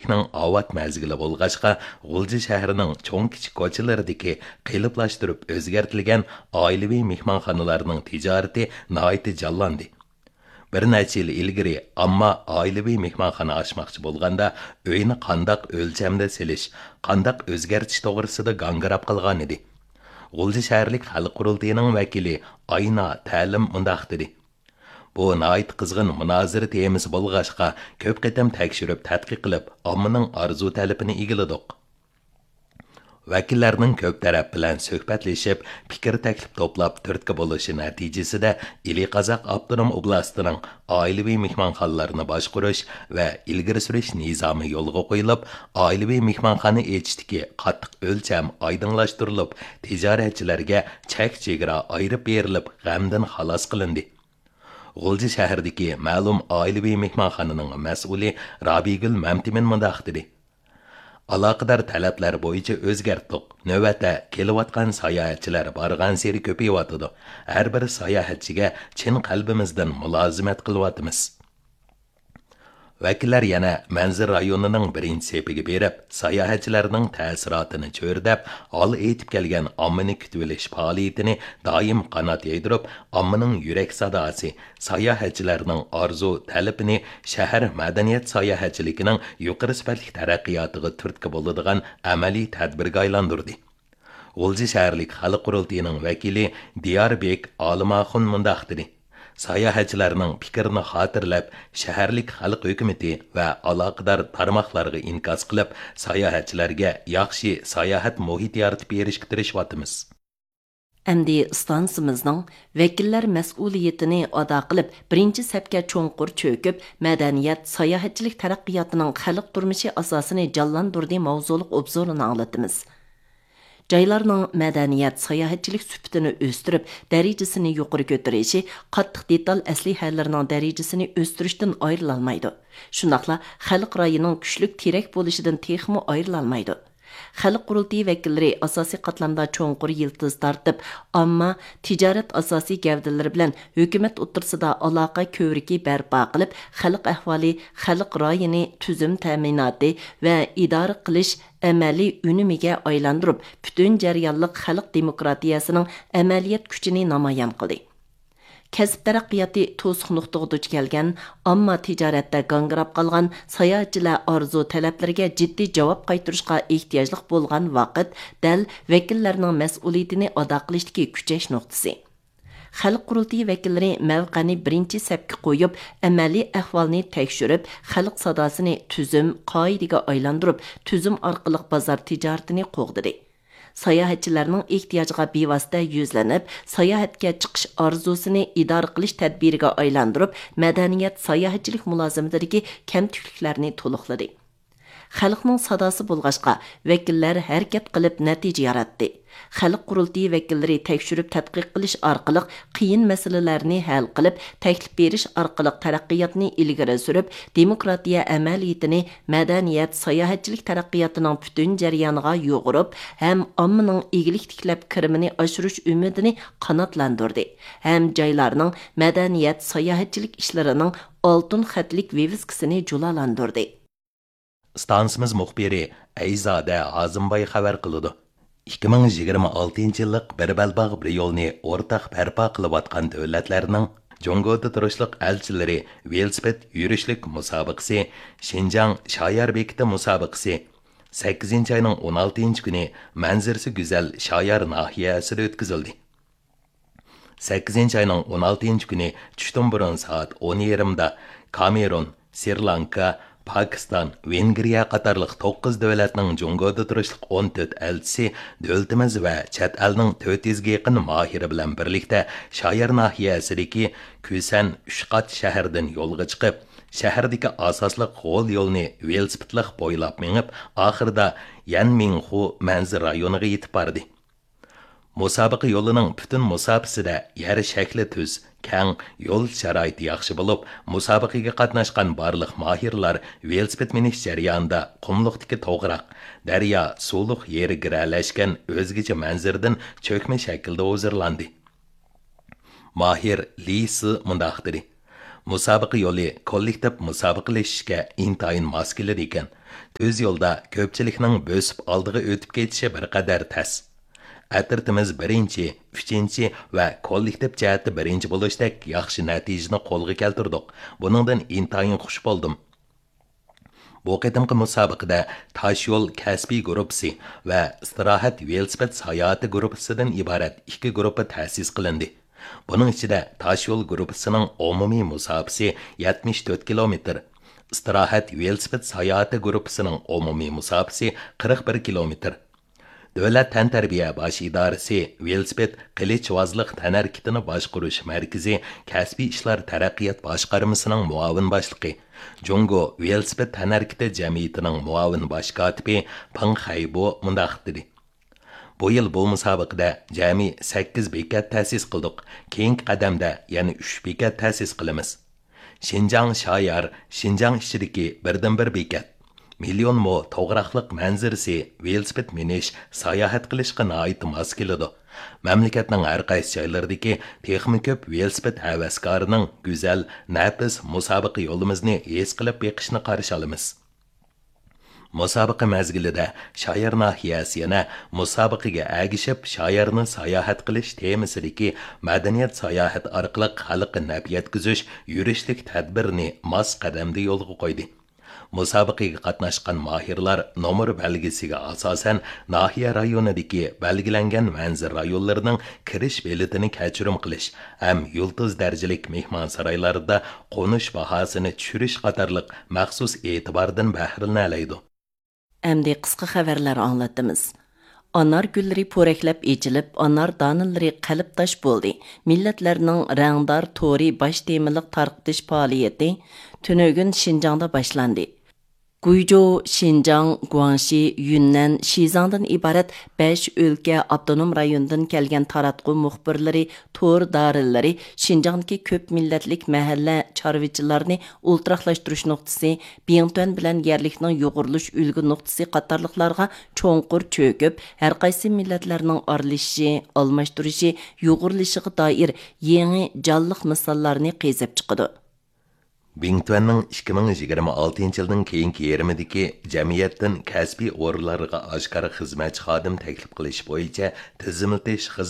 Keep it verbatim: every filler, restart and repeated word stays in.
kuzakning avat mezgili bo'lg'achqa G'ulji shahrining cho'ng kichik ko'chalaridagi qiyliplashtirib o'zgartirilgan oilaviy mehmonxonalarning tijorati nihoyatda jonlandi. Bir necha yil ilgari ammo oilaviy mehmonxona ochmoqchi bo'lganda uyni qandoq o'lchamda selish, qandoq o'zgartish to'g'risida gangirab qilgan edi. G'ulji shaharlik xalq qurultiyining vakili Ayna Ta'lim mundaq dedi. Bu nihoyat qizg'in munozara temasi bo'lg'achqa ko'p qatam tekshirib tadqiq qilib, ommaning orzu talabini egiladik. Vakillarning ko'p taraf bilan suhbatlashib, fikr taklif to'plab turtki bo'lishi natijasida Ili Qozoq Avtonom oblastining oilaviy mehmonxonalarini boshqarish va ilgari surish nizomi yo'lga qo'yilib, oilaviy mehmonxona echishdagi qattiq o'lcham oydinlashtirilib, tijoratchilarga chek-chegara ayirib berilib, g'amdan xalos qilindi. G'ulji shahridagi ma'lum oilaviy mehmonxonaning mas'uli Robigul Mamtimin mundaq dedi. Aloqador talablar bo'yicha o'zgartdik. Navbatda kelayotgan sayohatchilar borgan seri ko'payotdi. Har bir sayohatchiga chin qalbimizdan mulozimat qilyapmiz. Vakillar yana Manzir rayonining birinchi sepiga berib, sayohatchilarning ta'sirotini cho'rdab, hol aytib kelgan ommani kutib olish faoliyatini doim qanot yaydirib, ommaning yurak sadosi, sayohatchilarning orzu talabini shahar madaniyat sayohatchiligining yuqori sifatli taraqqiyotiga turtki bo'ladigan amaliy tadbirga aylantirdi. G'ulji shaharlik xalq qurultiyining vakili Diyorbek Olimaxun mundaq dedi. Sayohatchilarning fikrini xotirlab, shaharlik xalq hukumati va aloqador tarmoqlarga inkos qilib, sayohatchilarga yaxshi sayohat muhiti yaratib berishga tirishyapmiz. Әмді станцымызның вәкілләр мәс'улiyetini ада qilib, birinchi сәпкә чоңқур чөкіп, мәдәният, саяхатчылык тараqqiyotының xalq turmushi asosini jonlandırdı mavzuliq obzorini anglatimiz. Joylarning madaniyat, sayohatchilik sifatini o'stirib, darajasini yuqori ko'tarishi qattiq detal aslihalarining darajasini o'stirishdan ayrilolmaydi. Shundaqla xalq rayining kuchlik terak bo'lishidan texmo ayrilolmaydi. Xalq qurultiyi vakillari asosiy qatlamda cho'nqur yiltiz tortib, ammo tijorat asosiy gavdalari bilan hukumat o'rtasida aloqa ko'riki barpo qilib, xalq ahvoli, xalq rayini tuzum ta'minoti va idora qilish amaliy unumiga aylantirib, butun jarayonliq xalq demokratiyasining amaliyat kuchini namoyon qildi. Kasb taraqqiyoti to'siq nuqtaga duch kelgan, ammo tijoratda gangrab qolgan sayohatchilar orzu talablariga jiddiy javob qaytarishga ehtiyojli bo'lgan vaqt dal vakillarning mas'uliyatini ado qilishdagi kuchash nuqtasi. Xalq qurultiyi vakillari mavqani birinchi sapga qo'yib, amaliy ahvolni tekshirib, xalq sadosini tuzum qoidaga aylantirib, tuzum orqali bozor tijoratini qo'g'didi. Sayohatchilarning ehtiyojiga bevosita yuzlanib, sayohatga chiqish orzusini idora qilish tadbiriga aylantirib, madaniyat sayohatchilik mulozimatidagi kamchiliklarni to'liqladi. Xalqning sadosi bo'lg'achqa vakillar harakat qilib natija yaratdi. Xalq qurultiyi vakillari tekshirib tadqiq qilish orqali qiyin masalalarni hal qilib, taklif berish orqali taraqqiyotni ilgari surib, demokratiya amaliyatini madaniyat sayohatchilik taraqqiyotining butun jarayoniga yo'g'irib, ham ommaning egilik tiklab kirimini oshirish umidini qanotlantirdi. Ham joylarning madaniyat sayohatchilik ishlarining oltin xatlik viviskasini julalantirdi. Stansimiz muxbiri Ayzoda Azimboy xabar qildi. ikki ming yigirma oltinchi yillik bir balbog' bir yo'lni o'rtaq barpo qilayotgan davlatlarning Jongoda turishliq elchilari velosiped yurishlik musobaqasi, Shinjang shoyar bekiti musobaqasi sakkizinchi oyning o'n oltinchi kuni manzarasi go'zal shoyar nahiyasida o'tkazildi. sakkizinchi oyning o'n oltinchi kuni tushdan burun soat o'n yarimda Kamerun, Sri Lanka, Pakistan, Vengriya qatorliq to'qqiz davlatning Jongoda turishliq o'n to'rt elchisi davlatimiz va chet elning to'rt yuzga yaqin mohiri bilan birlikda shoyar nahiyasidagi Kusan Ushqat shahardan yo'lga chiqib, shahardagi asosli qo'l yo'lni velosipedlik bo'ylab minib, oxirida Yanminxu manzil rayoniga yetib bordi. Musobaqa yo'lining butun musofasida yer shakli tuz, keng, yo'l sharoiti yaxshi bo'lib, musobaqaga qatnashgan barliq mohirlar velosiped minish jarayonida qumliqdagi to'g'roq, daryo, suvliq yeri giralashgan o'zgacha manzirdan cho'kma shaklda hozirlandi. Mahir Lisi mundaq dedi. Musobaqa yo'li kollektiv musobaqalashishga intayin mos kelar ekan. Tuz yo'lda ko'pchilikning bo'sib oldiga o'tib ketishi bir qadar tas. Atirtimiz birinchi, uchinchi va kollektiv jihatda birinchi bo'lishdek yaxshi natijani qo'lga keltirdik. Buningdan intayin xush bo'ldim. Bu qitimqi musobaqada Toshyo'l kasbiy guruhi va istirohat velosiped sayohati guruhidan iborat ikki guruh ta'sis qilindi. Buning ichida Toshyo'l guruhining umumiy musobaqasi yetmish to'rt kilometr, istirohat velosiped sayohati guruhining umumiy musobaqasi qirq bir kilometr. Davlat tantarbiya bosh idorasi velosiped qilichvozlik tanarkitini boshqarish markazi kasbiy ishlar taraqqiyot boshqarmasining muavin boshlig'i Jongo velosiped tanarkiti jamiyatining muavin bosh kotibi Pang Xaybo mundaq dedi. Bu yil bu musobaqada jami sakkiz bekat ta'sis qildik. Keyingi qadamda yana uch bekat ta'sis qilamiz. Xinjiang Shoyar, Xinjiang ichidagi birdan bir bekat. Million mo to'g'raqliq manzarasi velosiped minish, sayohat qilishga noit mos keladi. Mamlakatning har qaysi joylaridagi texnik ko'p velosiped havaskorining go'zal, nafis musobaqa yo'limizni his qilib beqishni qarshi olamiz. Musobaqa mazgilida Shoyar nahiyasi yana musobaqaga agishib shoyarni sayohat qilish temasidagi madaniyat sayohat orqali xalqqa naf yetkazish yurishlik tadbirni mos qadamda yo'lga qo'ydi. Musobaqaga qatnashgan mahirlar nomor belgisiga asosan nahiya rayonidagi belgilangan manzil rayonlarining kirish biletini kechirim qilish ham yulduz darajalik mehmon saroylarida qo'nish bahosini tushirish qatorliq maxsus e'tibordan bahrilanadi. Әмді қысқы xabarlar anlatdimiz. Anar gülleri poraklab echilib, anar danillari qalbtash bo'ldi. Millatlarning rangdor tori baş temiliq tarqitish faoliyati tunugün Şinjan'da başlandı. Guizhou, Şinjan, Guangxi, Yunnan, Shizangdan ibarat besh o'lka avtonom rayondan kelgan taratqu muxbirlari, tor darillari Şinjandagi ko'p millatlik mahalla chorvachilarni ultraqlashtirish nuqtasi, Bingtuan bilan yerlikning yo'g'irilish ulgu nuqtasi qatorliqlarga cho'nqur cho'kib, har qaysi millatlarning orlishishi, almashtirishi, yo'g'irilishiga doir yangi jonliq misollarni qezib chiqadi. Bingtuanning ikki ming yigirma oltinchi yildan keyingi yerimidagi jamiyatdan kasbiy o'rinlarga oshkora xizmatchi xodim taklif qilish bo'yicha tizimlatish